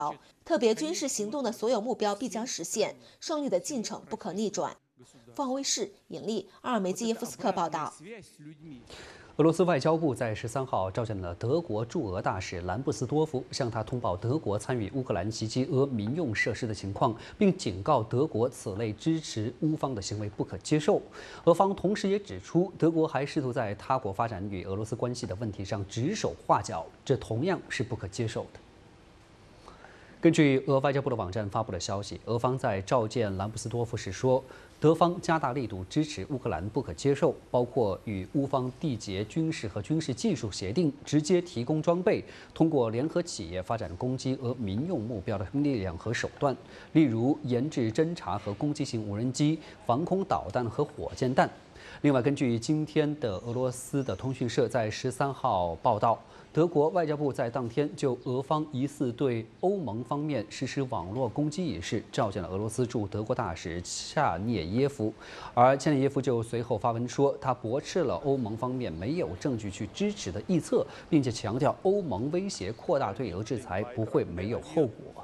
特别军事行动的所有目标必将实现，胜利的进程不可逆转。凤凰卫视尹丽、阿尔梅基耶夫斯克报道。 俄罗斯外交部在13号召见了德国驻俄大使兰布斯多夫，向他通报德国参与乌克兰袭击俄民用设施的情况，并警告德国此类支持乌方的行为不可接受。俄方同时也指出，德国还试图在他国发展与俄罗斯关系的问题上指手画脚，这同样是不可接受的。根据俄外交部的网站发布的消息，俄方在召见兰布斯多夫时说，德方加大力度支持乌克兰不可接受，包括与乌方缔结军事和军事技术协定，直接提供装备，通过联合企业发展攻击俄民用目标的力量和手段，例如研制侦察和攻击型无人机、防空导弹和火箭弹。另外，根据今天的俄罗斯的通讯社在13号报道，德国外交部在当天就俄方疑似对欧盟方面实施网络攻击一事，召见了俄罗斯驻德国大使恰涅耶夫，而恰涅耶夫就随后发文说，他驳斥了欧盟方面没有证据去支持的臆测，并且强调欧盟威胁扩大对俄制裁不会没有后果。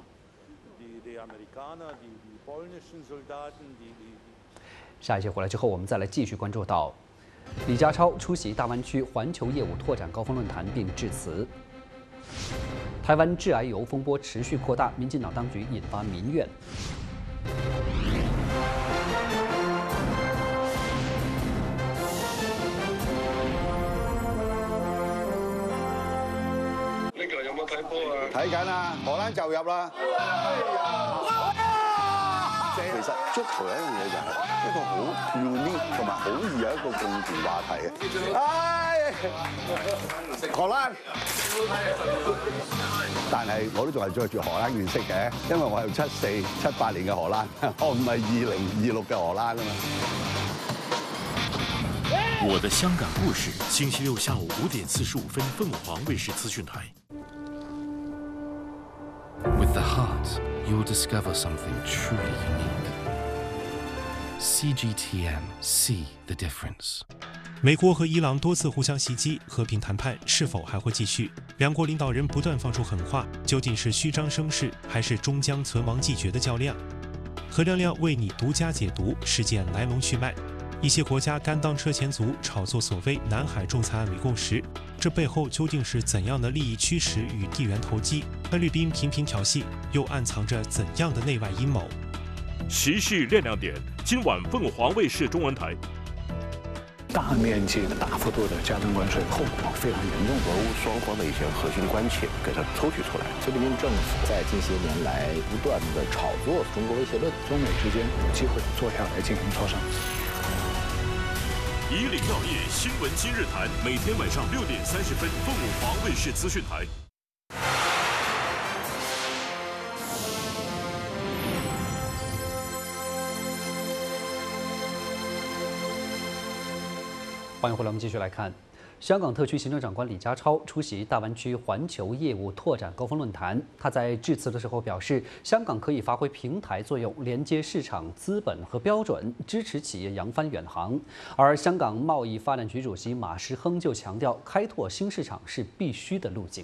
下一节回来之后，我们再来继续关注到李家超出席大湾区环球业务拓展高峰论坛并致辞。台湾致癌油风波持续扩大，民进党当局引发民怨。 呢個有冇睇波啊？ 睇緊啊，荷蘭就入啦。其實足球有一樣嘢就係一個好 unique 同埋好易有一個共同話題嘅。荷蘭，但係我都仲係着住荷蘭原色嘅，因為我係74、78年嘅荷蘭，我唔係2026嘅荷蘭啊嘛。 我的香港故事，星期六下午5點45分，鳳凰衛視資訊台。With the heart, you'll discover something truly unique. CGTN, see the difference. 美国和伊朗多次互相袭击，和平谈判是否还会继续？两国领导人不断放出狠话，究竟是虚张声势，还是终将存亡继绝的较量？何亮亮为你独家解读事件来龙去脉。一些国家甘当车前卒，炒作所谓南海仲裁案伪共识，这背后究竟是怎样的利益驱使与地缘投机？菲律宾频频挑衅，又暗藏着怎样的内外阴谋？ 时事亮亮点，今晚凤凰卫视中文台。 大面积的、大幅度的加征关税，后果非常严重。 俄乌双方的一些核心关切给它抽取出来。 菲律宾政府在近些年来不断的炒作中国威胁论，中美之间有机会坐下来进行磋商。 以领要业，新闻今日谈，每天晚上6点30分，凤凰卫视资讯台。 欢迎回来，我们继续来看。香港特区行政长官李家超出席大湾区环球业务拓展高峰论坛。他在致辞的时候表示，香港可以发挥平台作用，连接市场、资本和标准，支持企业扬帆远航。而香港贸易发展局主席马时亨就强调，开拓新市场是必须的路径。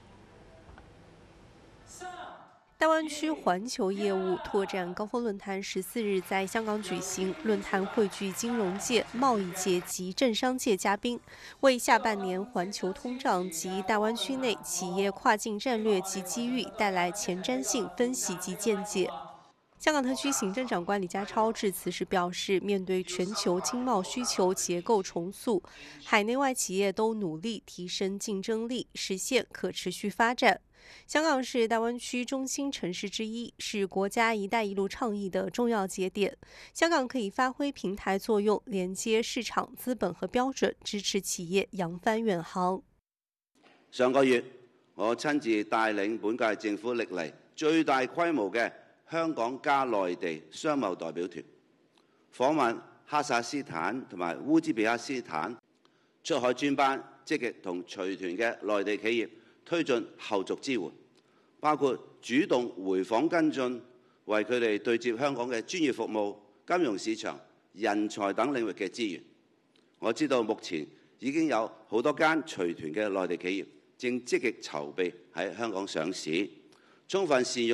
大湾区环球业务拓展高峰论坛14日在香港举行，论坛汇聚金融界、贸易界及政商界嘉宾，为下半年环球通胀及大湾区内企业跨境战略及机遇带来前瞻性分析及见解。香港特区行政长官李家超致辞时表示，面对全球经贸需求结构重塑，海内外企业都努力提升竞争力，实现可持续发展。香港是大湾区中心城市之一，是国家“一带一路”倡议的重要节點。香港可以發揮平台作用，連接市場、資本和標準，支持企業揚帆遠航。 上個月，我親自帶領本屆政府歷嚟最大規模嘅香港加內地商貿代表團，訪問哈薩斯坦同埋烏茲別克斯坦，出海專班積極同隨團嘅內地企業推進後續支援，包括主動回訪跟進，為佢哋對接香港嘅專業服務、金融市場、人才等領域嘅資源。我知道目前已經有好多間隨團嘅內地企業正積極籌備喺香港上市， 充分善用